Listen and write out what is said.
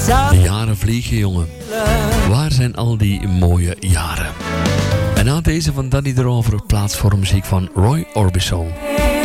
De jaren vliegen, jongen. Waar zijn al die mooie jaren? En na deze van Danny de Rover plaats voor muziek van Roy Orbison.